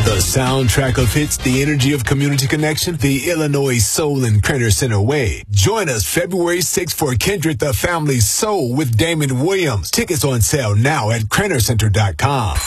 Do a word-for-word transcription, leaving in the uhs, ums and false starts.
The soundtrack of hits, the energy of community connection, the Illinois Soul and Crenner Center Way. Join us February sixth for Kindred the Family Soul with Damon Williams. Tickets on sale now at Crenner Center dot com.